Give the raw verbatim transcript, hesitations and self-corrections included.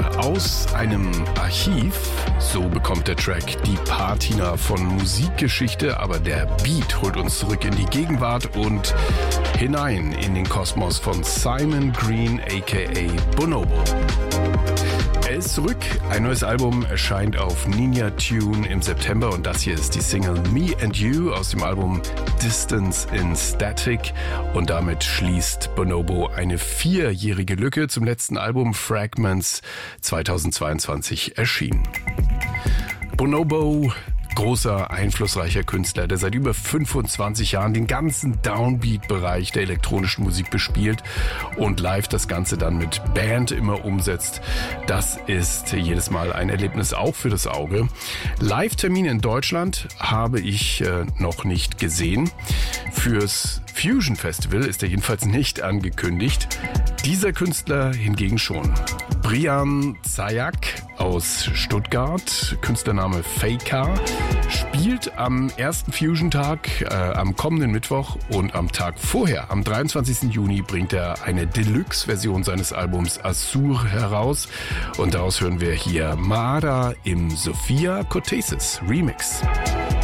aus einem Archiv. So bekommt der Track die Patina von Musikgeschichte, aber der Beat holt uns zurück in die Gegenwart und hinein in den Kosmos von Simon Green aka Bonobo. Er ist zurück, ein neues Album erscheint auf Ninja Tune im September und das hier ist die Single Me and You aus dem Album Distance in Static und damit schließt Bonobo eine vierjährige Lücke zum letzten Album Fragments zweitausendzweiundzwanzig erschienen. Bonobo, großer, einflussreicher Künstler, der seit über fünfundzwanzig Jahren den ganzen Downbeat-Bereich der elektronischen Musik bespielt und live das Ganze dann mit Band immer umsetzt. Das ist jedes Mal ein Erlebnis auch für das Auge. Live-Termine in Deutschland habe ich äh, noch nicht gesehen. Fürs Fusion Festival ist er jedenfalls nicht angekündigt. Dieser Künstler hingegen schon. Brian Zajac aus Stuttgart, Künstlername Faker, spielt am ersten Fusion-Tag, äh, am kommenden Mittwoch und am Tag vorher, am dreiundzwanzigsten Juni, bringt er eine Deluxe-Version seines Albums Azur heraus. Und daraus hören wir hier Mara im Sophia Kotesis Remix.